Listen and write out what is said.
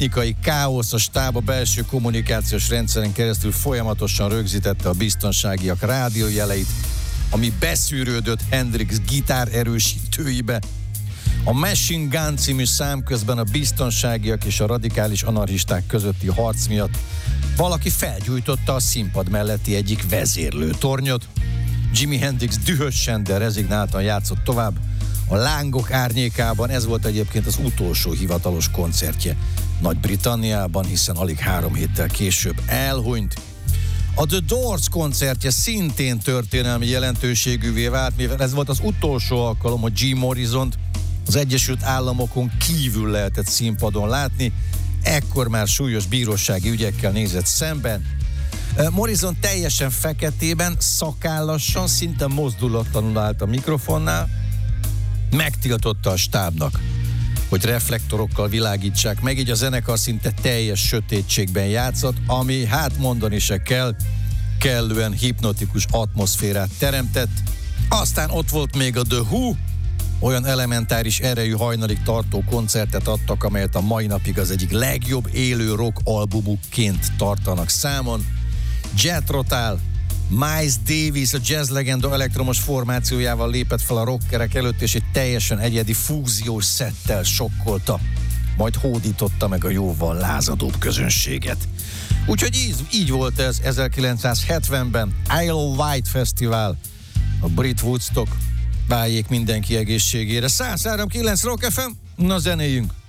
technikai káosz, a stáb a belső kommunikációs rendszeren keresztül folyamatosan rögzítette a biztonságiak rádiójeleit, ami beszűrődött Hendrix gitár erősítőibe. A Machine Gun című szám közben a biztonságiak és a radikális anarchisták közötti harc miatt valaki felgyújtotta a színpad melletti egyik vezérlőtornyot. Jimi Hendrix dühösen, de rezignáltan játszott tovább. A lángok árnyékában ez volt egyébként az utolsó hivatalos koncertje Nagy-Britanniában, hiszen alig 3 héttel később elhunyt. A The Doors koncertje szintén történelmi jelentőségűvé vált, mivel ez volt az utolsó alkalom, hogy Jim Morrisont az Egyesült Államokon kívül lehetett színpadon látni, ekkor már súlyos bírósági ügyekkel nézett szemben. Morrison teljesen feketében, szakállassan, szinte mozdulatlanul állt a mikrofonnál, megtiltotta a stábnak, hogy reflektorokkal világítsák meg, így a zenekar szinte teljes sötétségben játszott, ami hát mondani se kell, kellően hipnotikus atmoszférát teremtett. Aztán ott volt még a The Who, olyan elementáris erejű hajnalig tartó koncertet adtak, amelyet a mai napig az egyik legjobb élő rock albumukként tartanak számon. Jethro Tull, Miles Davis, a jazz legenda elektromos formációjával lépett fel a rockerek előtt, és egy teljesen egyedi fúziós szettel sokkolta, majd hódította meg a jóval lázadóbb közönséget. Úgyhogy így volt ez 1970-ben, Isle of Wight Fesztivál, a brit Woodstock. Váljék mindenki egészségére. 103.9 Rock FM, na zenéjünk!